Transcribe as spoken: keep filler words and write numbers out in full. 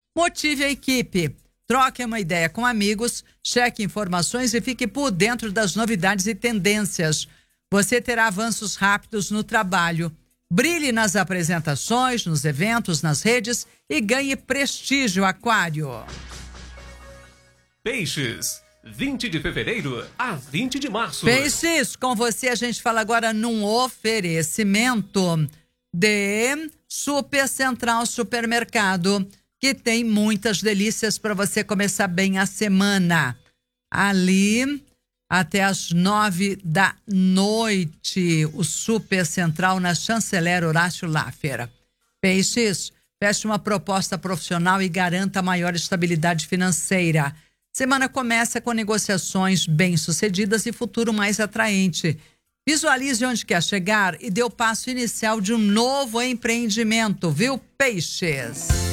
Motive a equipe. Troque uma ideia com amigos, cheque informações e fique por dentro das novidades e tendências. Você terá avanços rápidos no trabalho. Brilhe nas apresentações, nos eventos, nas redes e ganhe prestígio, Aquário. Peixes, vinte de fevereiro a vinte de março. Peixes, com você a gente fala agora num oferecimento de Super Central Supermercado, que tem muitas delícias para você começar bem a semana. Ali, até as nove da noite, o Super Central na Chanceler Horácio Laffer. Peixes, feche uma proposta profissional e garanta maior estabilidade financeira. Semana começa com negociações bem-sucedidas e futuro mais atraente. Visualize onde quer chegar e dê o passo inicial de um novo empreendimento, viu, Peixes?